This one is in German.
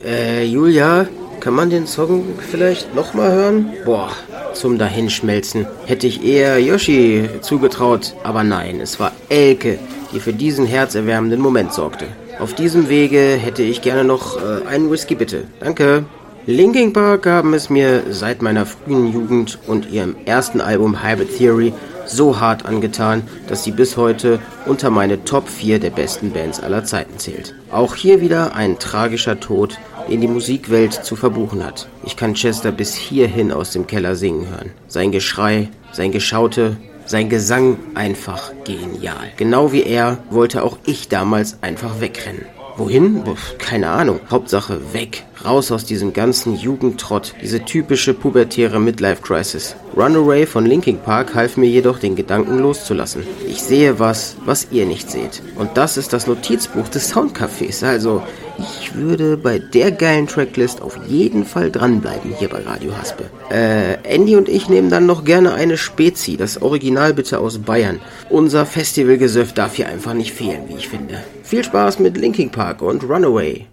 Julia, kann man den Song vielleicht nochmal hören? Boah, zum Dahinschmelzen. Hätte ich eher Yoshi zugetraut, aber nein, es war Elke, die für diesen herzerwärmenden Moment sorgte. Auf diesem Wege hätte ich gerne noch einen Whisky, bitte. Danke. Linkin Park haben es mir seit meiner frühen Jugend und ihrem ersten Album Hybrid Theory so hart angetan, dass sie bis heute unter meine Top 4 der besten Bands aller Zeiten zählt. Auch hier wieder ein tragischer Tod, den die Musikwelt zu verbuchen hat. Ich kann Chester bis hierhin aus dem Keller singen hören. Sein Geschrei, sein Geschaute, sein Gesang einfach genial. Genau wie er wollte auch ich damals einfach wegrennen. Wohin? Keine Ahnung. Hauptsache weg. Raus aus diesem ganzen Jugendtrott. Diese typische pubertäre Midlife-Crisis. Runaway von Linkin Park half mir jedoch, den Gedanken loszulassen. Ich sehe was ihr nicht seht. Und das ist das Notizbuch des Soundcafés. Also, ich würde bei der geilen Tracklist auf jeden Fall dranbleiben hier bei Radio Haspe. Andy und ich nehmen dann noch gerne eine Spezi. Das Original bitte aus Bayern. Unser Festivalgesöff darf hier einfach nicht fehlen, wie ich finde. Viel Spaß mit Linkin Park und Runaway.